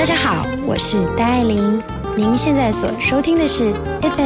大家好，我是戴爱玲，您现在所收听的是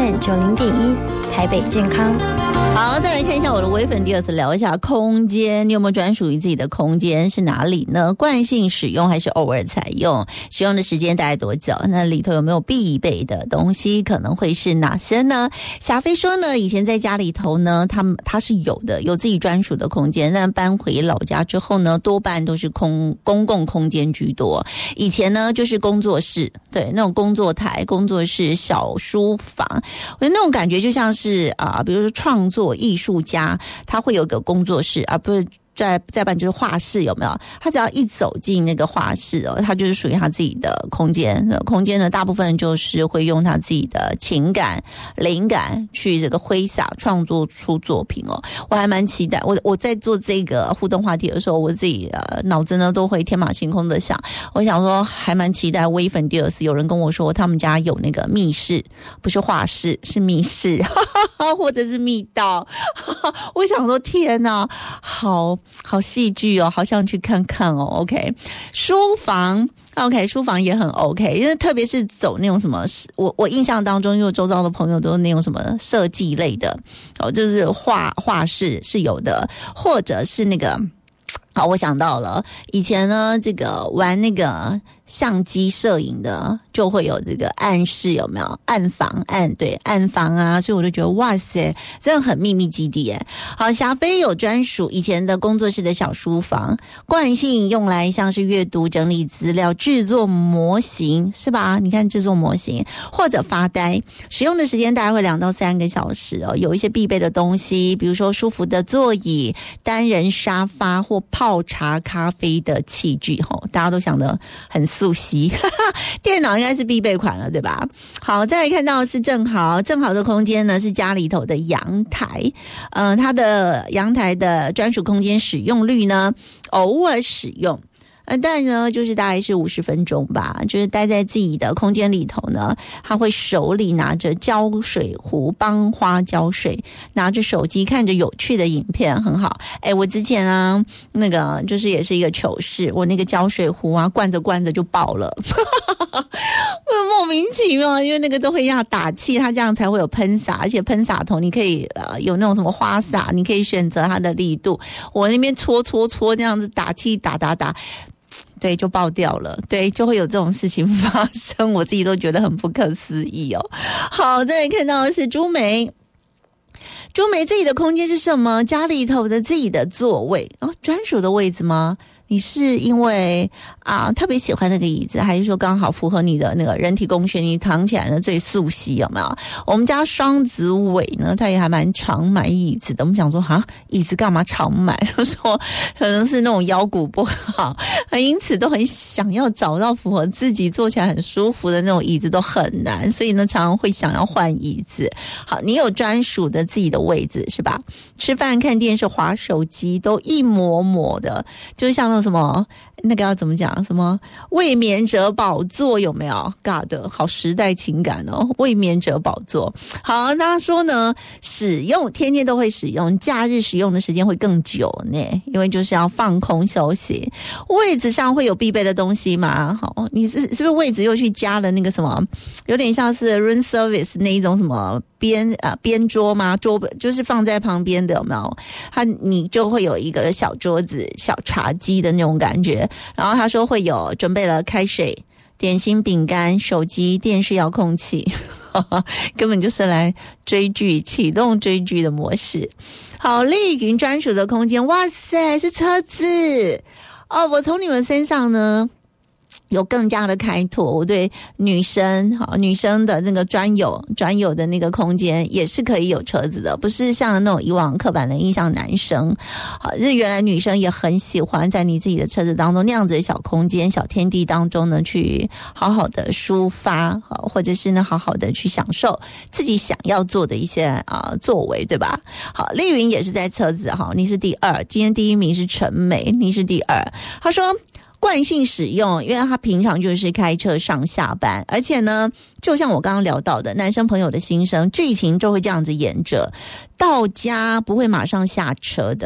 FM90.1 台北健康。 好，再来看一下我的微粉第二次聊一下空间，你有没有专属于自己的空间是哪里呢？惯性使用还是偶尔采用？使用的时间大概多久？那里头有没有必备的东西？可能会是哪些呢？霞飞说呢，以前在家里头呢，他是有的，有自己专属的空间，但搬回老家之后呢，多半都是公共空间居多。以前呢，就是工作室，对，那种工作台、工作室、小书房，我觉得那种感觉就像是比如说创作艺术家，他会有个工作室，而不是再办就是画室，有没有？他只要一走进那个画室哦，他就是属于他自己的空间。空间呢，大部分就是会用他自己的情感、灵感去这个挥洒，创作出作品哦。我还蛮期待，我在做这个互动话题的时候，我自己脑子呢都会天马行空的想。我想说，还蛮期待微粉第二次有人跟我说，他们家有那个密室，不是画室，是密室，或者是密道。我想说，天哪，好戏剧哦，好想去看看哦。OK， 书房 OK， 书房也很 OK， 因为特别是走那种什么，我印象当中，因为周遭的朋友都是那种什么设计类的哦，就是画室是有的，或者是那个。好，我想到了，以前呢，这个玩那个相机摄影的，就会有这个暗室，有没有？暗房啊，所以我就觉得哇塞，真的很秘密基地耶。好，霞飞有专属以前的工作室的小书房，惯性用来像是阅读、整理资料、制作模型，是吧？你看制作模型或者发呆，使用的时间大概会2到3个小时哦。有一些必备的东西，比如说舒服的座椅、单人沙发或泡茶咖啡的器具，大家都想得很素悉。电脑应该是必备款了，对吧？好，再来看到是正好的空间呢，是家里头的阳台。它的阳台的专属空间使用率呢，偶尔使用。但呢，就是大概是50分钟吧，就是待在自己的空间里头呢，他会手里拿着浇水壶帮花浇水，拿着手机看着有趣的影片，很好。我之前啊，那个就是也是一个糗事，我那个浇水壶啊，灌着灌着就爆了。莫名其妙，因为那个都会要打气，它这样才会有喷洒，而且喷洒头你可以有那种什么花洒，你可以选择它的力度。我那边搓这样子打气打，对，就爆掉了，对，就会有这种事情发生，我自己都觉得很不可思议哦。好，再来看到的是朱梅自己的空间是什么？家里头的自己的座位哦，专属的位置吗？你是因为特别喜欢那个椅子，还是说刚好符合你的那个人体工学，你躺起来呢最素悉，有没有？我们家双子尾呢，他也还蛮常买椅子的。我们想说椅子干嘛常买？他说可能是那种腰骨不好，因此都很想要找到符合自己坐起来很舒服的那种椅子都很难，所以呢常常会想要换椅子。好，你有专属的自己的位置是吧？吃饭、看电视、滑手机都一模模的，就是像什么那个要怎么讲？什么卫冕者宝座有没有 ？God， 好时代情感哦！卫冕者宝座。好，他说呢，使用天天都会使用，假日使用的时间会更久呢，因为就是要放空休息。位置上会有必备的东西吗？好，你是不是位置又去加了那个什么，有点像是 room service 那一种什么边桌吗？桌就是放在旁边的，有没有？你就会有一个小桌子、小茶几的那种感觉。然后他说会有准备了开水、点心、饼干、手机、电视遥控器，根本就是来追剧、启动追剧的模式。好，丽云专属的空间，哇塞，是车子哦！我从你们身上呢有更加的开拓，我对女生的那个专有的那个空间也是可以有车子的，不是像那种以往刻板的印象男生。好，就是原来女生也很喜欢在你自己的车子当中那样子的小空间、小天地当中呢，去好好的抒发，或者是呢好好的去享受自己想要做的一些作为，对吧？好，丽云也是在车子，你是第2，今天第1名是陈美，你是第2。他说惯性使用，因为他平常就是开车上下班，而且呢就像我刚刚聊到的男生朋友的心声，剧情就会这样子演着，到家不会马上下车的，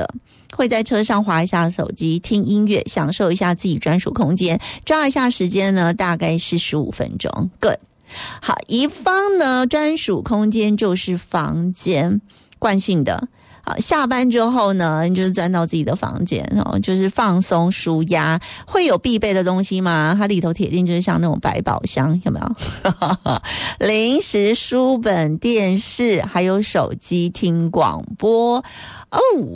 会在车上滑一下手机，听音乐，享受一下自己专属空间，抓一下时间呢，大概是15分钟。Good。好，一方呢专属空间就是房间，惯性的。好，下班之后呢，你就是钻到自己的房间哦，就是放松舒压。会有必备的东西吗？它里头铁定就是像那种百宝箱，有没有？零食、书本、电视，还有手机听广播哦。